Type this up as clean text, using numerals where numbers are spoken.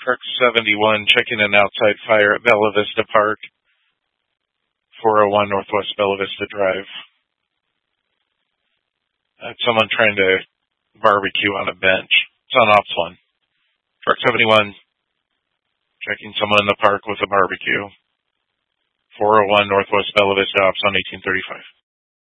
Truck 71 checking an outside fire at Bella Vista Park, 401 Northwest Bella Vista Drive. Someone trying to barbecue on a bench. It's on Ops 1. Truck 71 checking someone in the park with a barbecue, 401 Northwest Bella Vista Ops on 1835.